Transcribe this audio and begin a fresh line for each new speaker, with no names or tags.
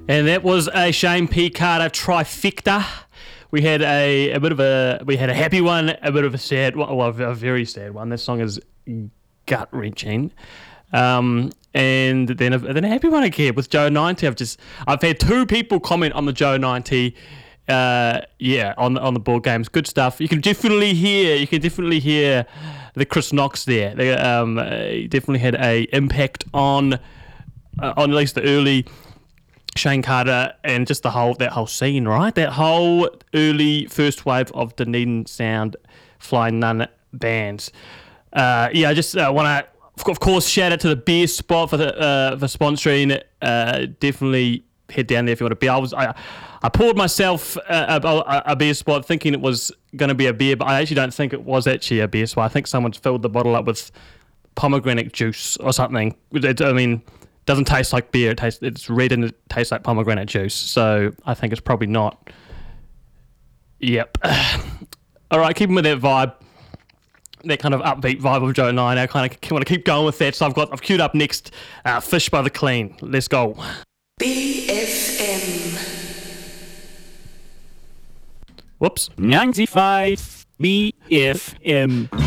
And that was a Shane P. Carter trifecta. We had a happy one, a bit of a sad one, well, a very sad one. This song is gut wrenching. And then a happy one again with Joe 90. I've had two people comment on the Joe 90. On the board games. Good stuff. You can definitely hear the Chris Knox there. They definitely had a impact on at least the early Shane Carter and just that whole scene, right? That whole early first wave of Dunedin Sound Flying Nun bands. I just want to, of course, shout out to the Beer Spot for sponsoring. Definitely head down there if you want a beer. I poured myself a beer spot thinking it was going to be a beer, but I actually don't think it was actually a beer spot. I think someone's filled the bottle up with pomegranate juice or something. Doesn't taste like beer. It's red and it tastes like pomegranate juice. So I think it's probably not. Yep. All right, keeping with that vibe, that kind of upbeat vibe of Joe 9. I kind of want to keep going with that. So I've queued up next, Fish by the Clean. Let's go.
BFM.
Whoops. 95 BFM.